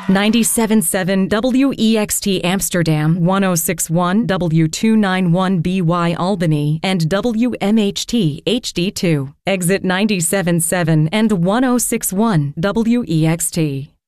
97.7 WEXT Amsterdam, 106.1 W291BY Albany, and WMHT HD2. Exit 97.7 and 106.1 WEXT.